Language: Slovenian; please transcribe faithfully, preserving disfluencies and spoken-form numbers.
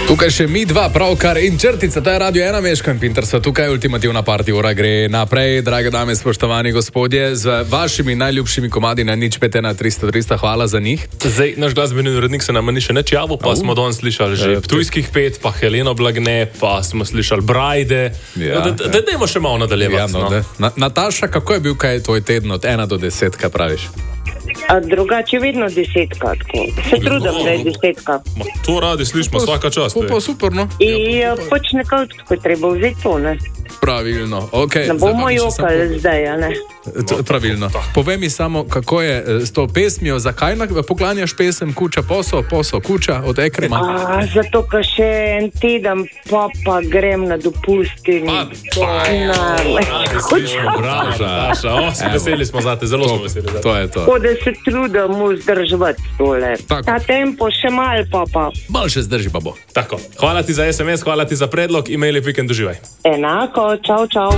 Tukaj še mi dva, pravkar in črtica, to je Radio ena Meško in Pinter, so tukaj, ultimativna party ura gre naprej. Drage dame, spoštovani gospodje, z vašimi najljubšimi komadi na nič pet ena tristo tristo, hvala za njih. Zdaj, naš glasbeni urednik se nam ni še neč javil, pa uh. smo danes slišali že uh, Ptujskih pet, pa Heleno Blagne, pa smo slišali Brajde. Ja, no, da, da, dajmo še malo nadaljevati. Ja, no, no. Na, Nataša, kako je bil kaj tvoj teden od ena do deset, kaj praviš? A drugače vedno desetka, tako. Se trudim, da je desetka. Ma, to radi slišimo, vsaka čast. To pa super, no. In ja, pač nekako tako treba vzeti to, ne. Pravilno, okej. Ne bomo jokali zdaj, a ne. To, pravilno. Povej mi samo, kako je s to pesmijo, zakaj poklanjaš pesem Kuča, poso, poso, kuča od Ekrema? A, zato, ker še en teden pa, pa grem na dopust in... Pa, pa, pa, slišimo, bravo, Nataša, o, smo veseli smo zate, zelo smo veseli zate. To je to. Tako da se trudim vzdrževati tole. Tako. Ta tempo še mal, pa pa. Mal še zdrži pa bo. Tako, hvala ti za es em es, hvala ti za predlog, imej lep vikend, doživaj. Enako, čau, čau.